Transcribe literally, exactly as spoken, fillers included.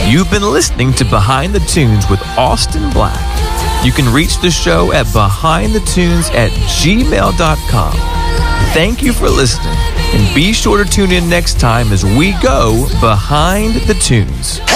You've been listening to Behind the Tunes with Austin Black. You can reach the show at behindthetunes at gmail dot com. Thank you for listening, and be sure to tune in next time as we go Behind the Tunes.